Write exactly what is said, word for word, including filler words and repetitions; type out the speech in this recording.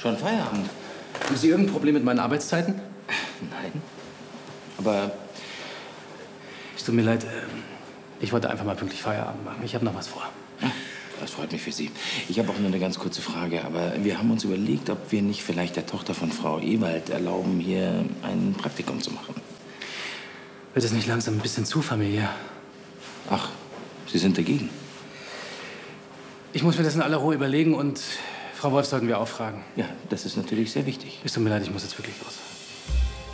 Schon Feierabend? Haben Sie irgendein Problem mit meinen Arbeitszeiten? Nein. Aber... Es tut mir leid. Ich wollte einfach mal pünktlich Feierabend machen. Ich habe noch was vor. Das freut mich für Sie. Ich habe auch nur eine ganz kurze Frage. Aber wir haben uns überlegt, ob wir nicht vielleicht der Tochter von Frau Ewald erlauben, hier ein Praktikum zu machen. Wird es nicht langsam ein bisschen zu familiär? Ach, Sie sind dagegen? Ich muss mir das in aller Ruhe überlegen und Frau Wolf sollten wir auch fragen. Ja, das ist natürlich sehr wichtig. Es tut mir leid, ich muss jetzt wirklich los.